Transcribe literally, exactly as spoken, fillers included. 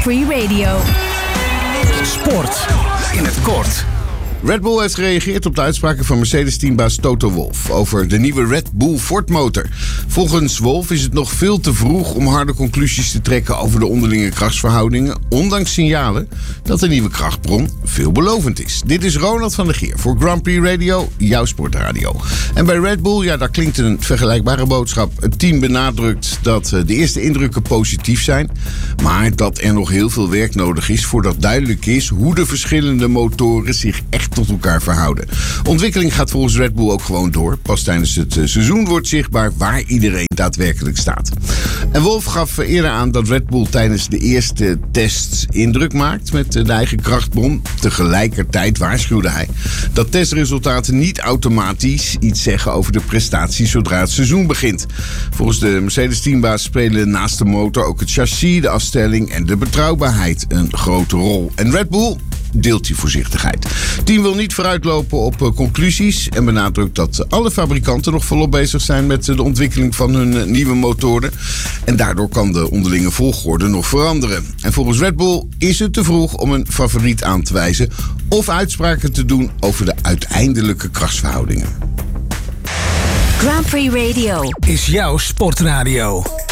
Grand Prix Radio. Sport in het kort. Red Bull heeft gereageerd op de uitspraken van Mercedes-teambaas Toto Wolff over de nieuwe Red Bull Ford-motor. Volgens Wolff is het nog veel te vroeg om harde conclusies te trekken over de onderlinge krachtsverhoudingen, ondanks signalen dat de nieuwe krachtbron veelbelovend is. Dit is Ronald van der Geer voor Grand Prix Radio, jouw sportradio. En bij Red Bull, ja, daar klinkt een vergelijkbare boodschap. Het team benadrukt dat de eerste indrukken positief zijn, maar dat er nog heel veel werk nodig is voordat duidelijk is hoe de verschillende motoren zich echt tot elkaar verhouden. Ontwikkeling gaat volgens Red Bull ook gewoon door. Pas tijdens het seizoen wordt zichtbaar waar iedereen daadwerkelijk staat. En Wolff gaf eerder aan dat Red Bull tijdens de eerste tests indruk maakt met de eigen krachtbron. Tegelijkertijd waarschuwde hij dat testresultaten niet automatisch iets zeggen over de prestaties zodra het seizoen begint. Volgens de Mercedes-teambaas spelen naast de motor ook het chassis, de afstelling en de betrouwbaarheid een grote rol. En Red Bull deelt die voorzichtigheid. Het team wil niet vooruitlopen op uh, conclusies en benadrukt dat alle fabrikanten nog volop bezig zijn met uh, de ontwikkeling van hun uh, nieuwe motoren. En daardoor kan de onderlinge volgorde nog veranderen. En volgens Red Bull is het te vroeg om een favoriet aan te wijzen of uitspraken te doen over de uiteindelijke krachtsverhoudingen. Grand Prix Radio is jouw sportradio.